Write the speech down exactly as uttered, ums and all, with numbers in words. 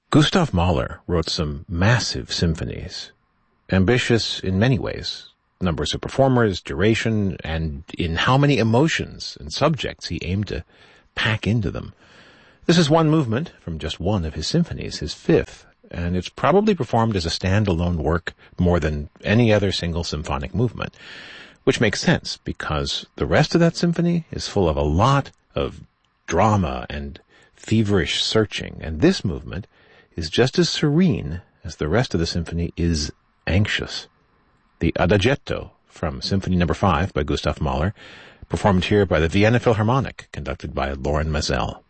Gustav Mahler wrote some massive symphonies, ambitious in many ways, numbers of performers, duration, and in how many emotions and subjects he aimed to pack into them. This is one movement from just one of his symphonies, his fifth, and it's probably performed as a standalone work more than any other single symphonic movement, which makes sense because the rest of that symphony is full of a lot of drama and feverish searching, and this movement is just as serene as the rest of the symphony is anxious. The Adagietto from Symphony Number five by Gustav Mahler, performed here by the Vienna Philharmonic, conducted by Loren Maazel.